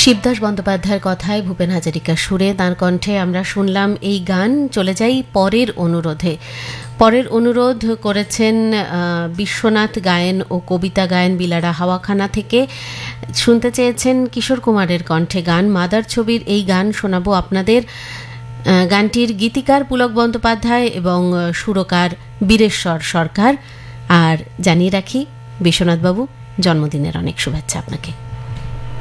শিবদাস বন্দ্যোপাধ্যায়ের কথায় ভূপেন হাজারিকার সুরে তাঁর কণ্ঠে আমরা শুনলাম এই গান। চলে যাই পরের অনুরোধে। পরের অনুরোধ করেছেন বিশ্বনাথ গায়েন ও কবিতা গায়েন বিলাড়া হাওয়াখানা থেকে। শুনতে চেয়েছেন কিশোর কুমারের কণ্ঠে গান। মাদার ছবির এই গান শোনাবো আপনাদের। গানটির গীতিকার পুলক বন্দ্যোপাধ্যায় এবং সুরকার বীরেশ্বর সরকার। আর জানিয়ে রাখি, বিশ্বনাথবাবু জন্মদিনের অনেক শুভেচ্ছা আপনাকে।